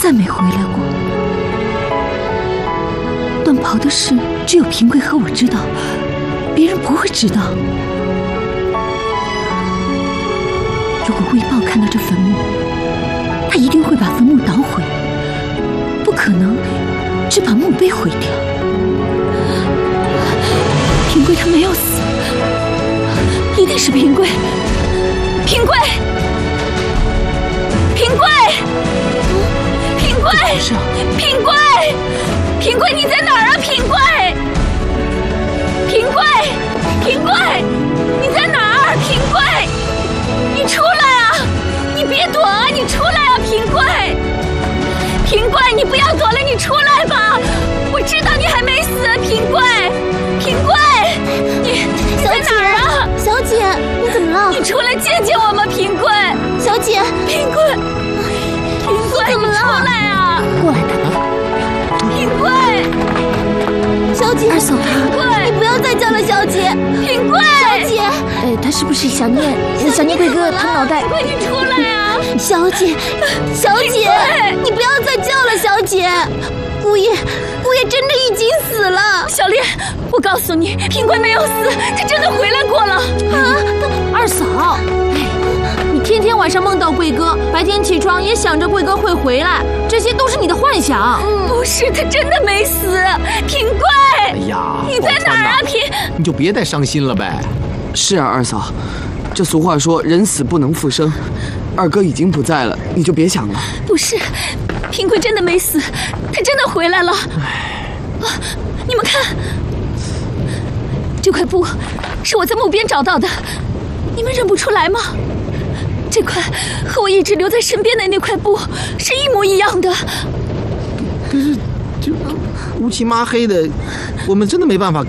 再没回来过。断袍的事只有平贵和我知道，别人不会知道。如果魏豹看到这坟墓，他一定会把坟墓捣毁，不可能只把墓碑毁掉。平贵他没有死，一定是平贵。平贵，平贵，平贵，平贵，平贵，你在哪儿啊？平贵，平贵，平贵，你在哪儿？平贵，你出来啊！你别躲啊！你出来啊！平贵，平贵，你不要躲了，你出来吧！我知道你还没死，平贵，平贵，你在哪儿啊？ 小姐，你怎么了？ 你出来见见我吗？平贵， 小姐， 平贵，平贵， 怎么了？ 你出来啊！ 过来，大哥。 平贵， 小姐， 二嫂，平贵， 你不要再叫了，小姐。 平贵， 小姐， 他是不是想念贵哥疼脑袋？ 平贵，你出来啊！ 小姐，小姐，你不要再叫了，小姐。姑爷真的已经死了。 小莲，我告诉你，平贵没有死，他真的回来过了。 啊，二嫂，你天天晚上梦到贵哥，白天起床也想着贵哥会回来，这些都是你的幻想。 不是，他真的没死。平贵， 哎呀， 你在哪儿啊？ 你就别再伤心了呗。 是啊，二嫂，这俗话说人死不能复生，二哥已经不在了，你就别想了。 不是，平贵真的没死，他真的回来了。你们看，这块布是我在墓边找到的，你们认不出来吗？这块和我一直留在身边的那块布是一模一样的。 可是，就乌漆麻黑的，我们真的没办法